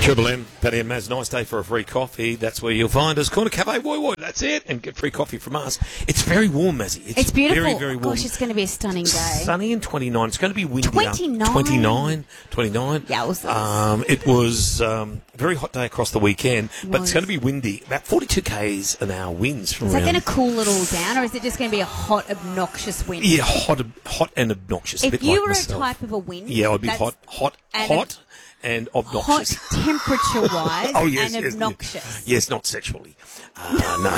Triple M, Paddy and Maz, nice day for a free coffee. That's where you'll find us. Corner Cafe, woi. That's it. And get free coffee from us. It's very warm, Mazzy. It's beautiful. Very, very warm. Gosh, it's going to be a stunning day. Sunny and 29. It's going to be windy. 29? 29. Yowzers. It was a very hot day across the weekend, but it's going to be windy. About 42 k's an hour winds from around. Is that going to cool it all down, or is it just going to be a hot, obnoxious wind? Yeah, hot and obnoxious. If a bit you like were myself. a type of a wind... Yeah, I'd be hot and obnoxious. Hot temperature-wise and obnoxious. Yes, not sexually. No.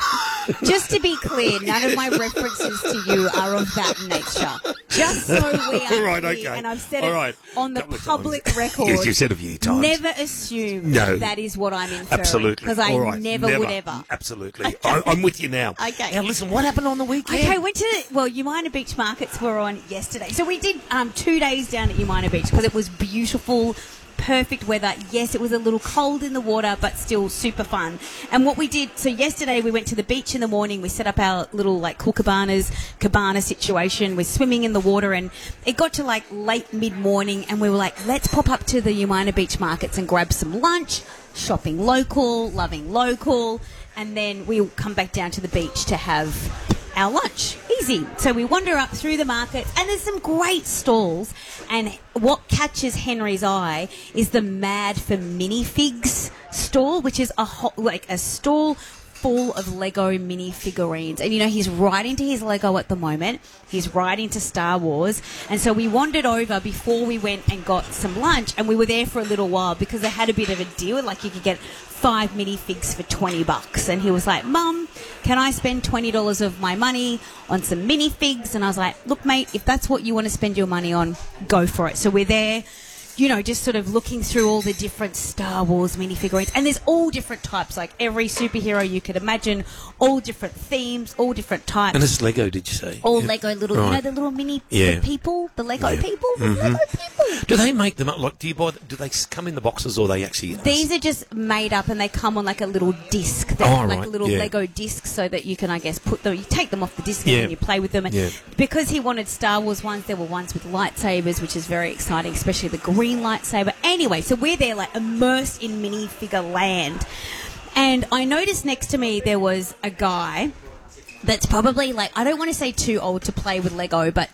Just to be clear, none of my references to you are of that nature. Just so we are clear, and I've said it on the public record. Yes, you've said it a few times. Never assume that is what I'm inferring. Absolutely. Because I never would ever. Absolutely. Okay. I'm with you now. Okay. Now, listen, what happened on the weekend? Okay, went to Umina Beach markets were on yesterday. So we did 2 days down at Umina Beach because it was beautiful. Perfect weather. Yes, it was a little cold in the water, but still super fun. And what we did, so yesterday we went to the beach in the morning. We set up our little cool cabana situation. We're swimming in the water, and it got to late mid-morning, and we were like, let's pop up to the Umina Beach markets and grab some lunch, shopping local, loving local, and then we'll come back down to the beach to have our lunch. Easy. So we wander up through the markets, and there's some great stalls, and what catches Henry's eye is the Mad for Minifigs stall, which is a stall full of Lego mini figurines. And he's right into his Lego at the moment. He's right into Star Wars. And so we wandered over before we went and got some lunch, and we were there for a little while because they had a bit of a deal, you could get 5 minifigs for $20. And he was like, Mum, can I spend $20 of my money on some minifigs? And I was like, look, mate, if that's what you want to spend your money on, go for it. So we're there, just sort of looking through all the different Star Wars minifigurines. And there's all different types, every superhero you could imagine, all different themes, all different types. And it's Lego, did you say? All Lego little, the little mini people, the Lego people, the Lego people. Do they make them up? Do they come in the boxes, or they actually... These are just made up, and they come on a little disc. They're a little Lego disc, so that you can, put them... You take them off the disc and then you play with them. And because he wanted Star Wars ones, there were ones with lightsabers, which is very exciting, especially the green lightsaber. Anyway, so we're there immersed in minifigure land, and I noticed next to me there was a guy that's probably I don't want to say too old to play with Lego, but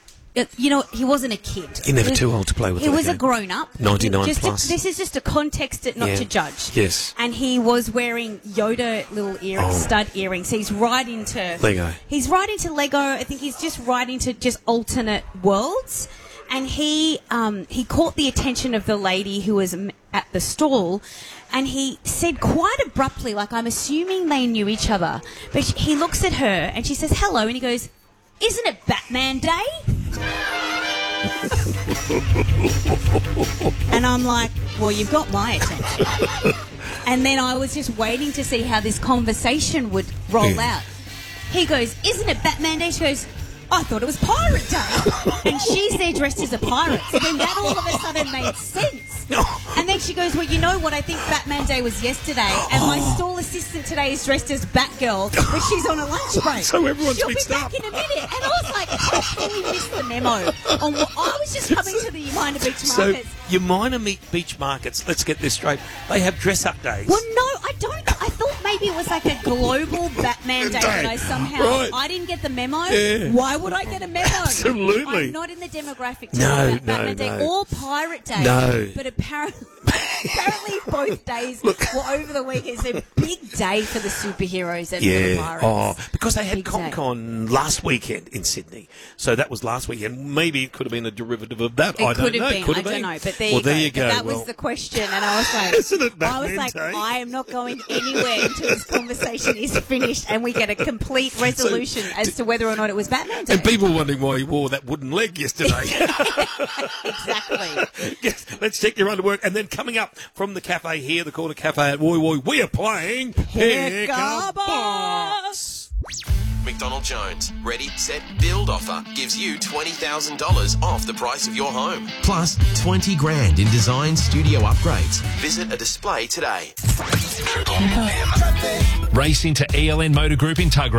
he wasn't a kid. You're never too old to play with Lego. He was a grown-up. 99 plus. This is just a context not to judge. Yes. And he was wearing Yoda little stud earrings. He's right into... Lego. He's right into Lego. I think he's just right into just alternate worlds. And he caught the attention of the lady who was at the stall, and he said quite abruptly, I'm assuming they knew each other, but he looks at her and she says, hello, and he goes, isn't it Batman Day? And I'm like, well, you've got my attention. And then I was just waiting to see how this conversation would roll out. He goes, isn't it Batman Day? She goes, I thought it was Pirate Day. And she's there dressed as a pirate. So then that all of a sudden made sense. And then she goes, well, you know what? I think Batman Day was yesterday, and my stall assistant today is dressed as Batgirl, but she's on a lunch break. So everyone's mixed up. She'll be back in a minute. And I was like, I fully missed the memo. I was just coming to the Umina Beach markets. So Umina Beach markets, let's get this straight, they have dress-up days. Well, no, I don't. I thought maybe it was a global Batman Day, and I didn't get the memo. Yeah. Why would I get a memo? Absolutely. I'm not in the demographic to know about Batman Day or Pirate Day. No. But apparently both days were over the weekend. It's a big day for the superheroes and the pirates. Because they had Comic-Con last weekend in Sydney. So that was last weekend. Maybe it could have been a derivative of that. I don't know. I don't know. But there you go. That was the question. And I was like, isn't it Batman Day? I am not going anywhere until this conversation is finished and we get a complete resolution as to whether or not it was Batman Day. And people wondering why he wore that wooden leg yesterday. Exactly. Yes, let's check your underwork. And then coming up from the cafe here, the Corner Cafe at Woi, we are playing Pick a Box. McDonald Jones, ready, set, build offer gives you $20,000 off the price of your home. Plus 20 grand in design studio upgrades. Visit a display today. Race into ELN Motor Group in Tuggerah.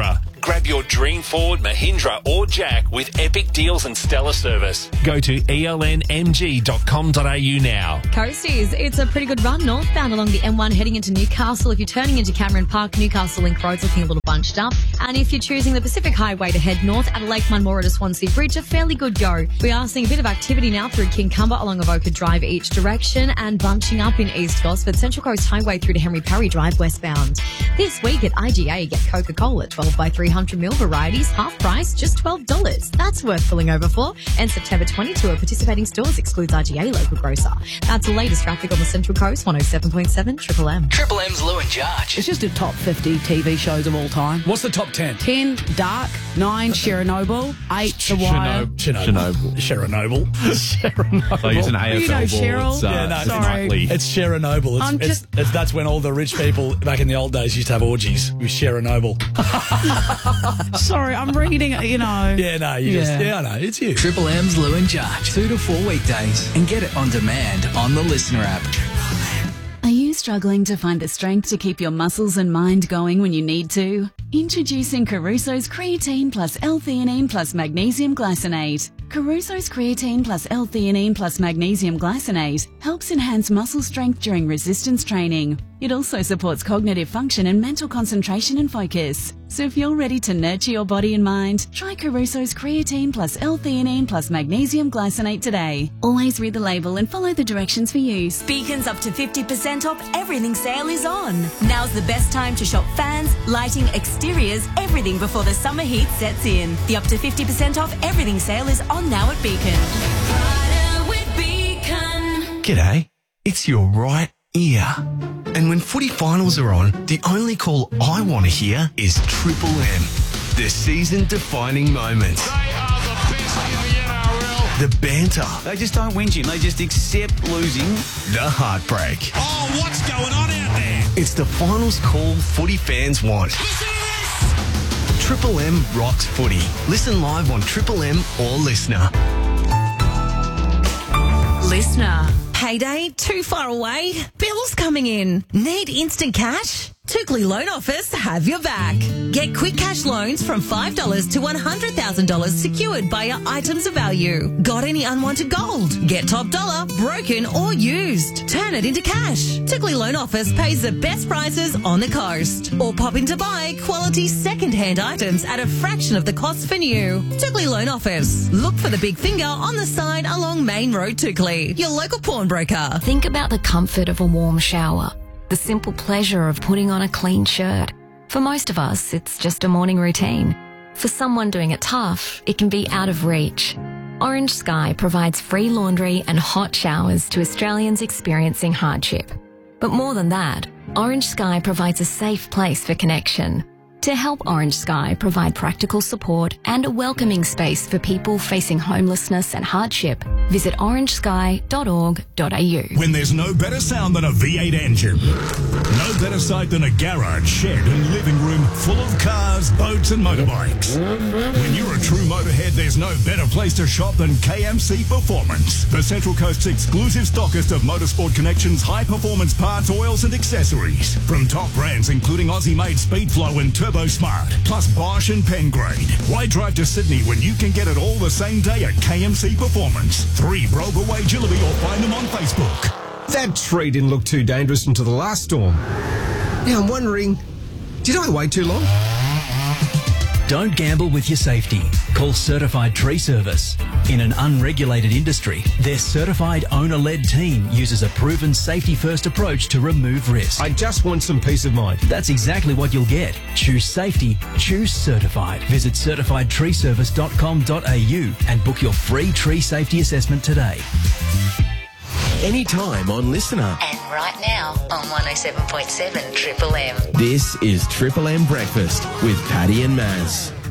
Grab your dream Ford, Mahindra or Jack with epic deals and stellar service. Go to elnmg.com.au now. Coasties, it's a pretty good run northbound along the M1 heading into Newcastle. If you're turning into Cameron Park, Newcastle Link Road's looking a little bunched up. And if you're choosing the Pacific Highway to head north at Lake Munmora to Swansea Bridge, a fairly good go. We are seeing a bit of activity now through Kincumber along Avoca Drive each direction and bunching up in East Gosford, Central Coast Highway through to Henry Parry Drive westbound. This week at IGA, get Coca-Cola 12 by 300ml varieties, half price, just $12. That's worth pulling over for. And September 22 at participating stores, excludes IGA local grocer. That's the latest traffic on the Central Coast, 107.7 Triple M. Triple M's Lou and Jarge. It's just a top 50 TV shows of all time. What's the top 10? 10, Dark. 9, Chernobyl. 8, The Wire. Chernobyl. I use an AFL You know ball. Cheryl. It's, Sorry. It's Chernobyl. That's when all the rich people back in the old days used to have orgies with Chernobyl. Sorry, I'm reading it, you know. Yeah, no, I know. It's you. Triple M's Lou and Jarge. 2 to 4 weekdays. And get it on demand on the Listener app. Are you struggling to find the strength to keep your muscles and mind going when you need to? Introducing Caruso's Creatine Plus L-Theanine Plus Magnesium Glycinate. Caruso's Creatine Plus L-Theanine Plus Magnesium Glycinate helps enhance muscle strength during resistance training. It also supports cognitive function and mental concentration and focus. So if you're ready to nurture your body and mind, try Caruso's Creatine Plus L-Theanine Plus Magnesium Glycinate today. Always read the label and follow the directions for use. Beacon's up to 50% off everything sale is on. Now's the best time to shop fans, lighting, exteriors, everything before the summer heat sets in. The up to 50% off everything sale is on now at Beacon. Rider with Beacon. G'day, it's your right ear. And when footy finals are on, the only call I want to hear is Triple M. The season-defining moments. They are the best in the NRL. The banter. They just don't whinge him. They just accept losing. The heartbreak. Oh, what's going on out there? It's the finals call footy fans want. Listen to this! Triple M rocks footy. Listen live on Triple M or Listener. Listener. Payday too far away? Bills coming in? Need instant cash? Tookley Loan Office have your back. Get quick cash loans from $5 to $100,000 secured by your items of value. Got any unwanted gold? Get top dollar, broken or used. Turn it into cash. Tookley Loan Office pays the best prices on the coast. Or pop in to buy quality second-hand items at a fraction of the cost for new. Tookley Loan Office. Look for the big finger on the sign along Main Road, Tookley. Your local pawnbroker. Think about the comfort of a warm shower. The simple pleasure of putting on a clean shirt. For most of us, it's just a morning routine. For someone doing it tough, it can be out of reach. Orange Sky provides free laundry and hot showers to Australians experiencing hardship. But more than that, Orange Sky provides a safe place for connection. To help Orange Sky provide practical support and a welcoming space for people facing homelessness and hardship, visit orangesky.org.au. When there's no better sound than a V8 engine, no better sight than a garage, shed and living room full of cars, boats and motorbikes. When you're a true motorhead, there's no better place to shop than KMC Performance, the Central Coast's exclusive stockist of Motorsport Connection's high-performance parts, oils and accessories. From top brands including Aussie-made Speedflow and Turbo Smart, plus Bosch and Pengrade. Why drive to Sydney when you can get it all the same day at KMC Performance? 3 Broga Way, Jillaby, or find them on Facebook. That tree didn't look too dangerous until the last storm. Now I'm wondering, did I wait too long? Don't gamble with your safety. Call Certified Tree Service. In an unregulated industry, their certified owner-led team uses a proven safety-first approach to remove risk. I just want some peace of mind. That's exactly what you'll get. Choose safety. Choose Certified. Visit certifiedtreeservice.com.au and book your free tree safety assessment today. Anytime on Listener. And right now on 107.7 Triple M. This is Triple M Breakfast with Paddy and Maz.